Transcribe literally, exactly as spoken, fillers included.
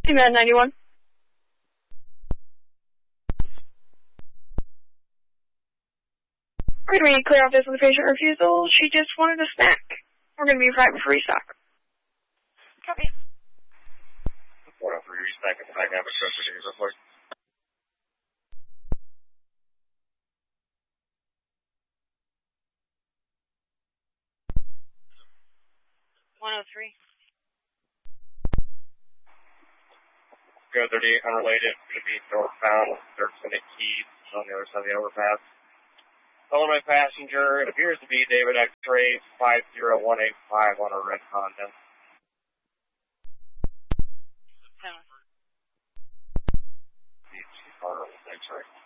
T M A D ninety-one. We're going to be clear off this with the patient refusal. She just wanted a snack. We're going to be right before restock. Copy. four oh three, restock at the back, have a trust for report. one oh three. Go thirty-eight, unrelated, should be northbound, third Senate Keys, on the other side of the overpass. Follow my passenger, it appears to be David X-Ray five zero one eight five on a red Honda. ten. X-Ray.